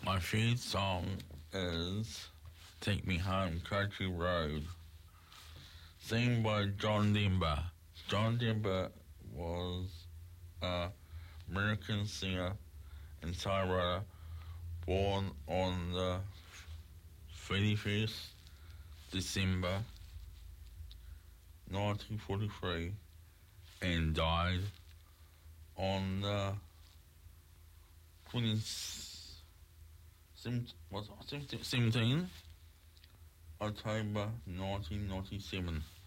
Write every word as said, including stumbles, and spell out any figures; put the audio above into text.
My favorite song is Take Me Home, Country Road, sung by John Denver. John Denver was an American singer and songwriter born on the thirty-first December nineteen forty-three and died on the twenty, was it seventeen October nineteen ninety-seven.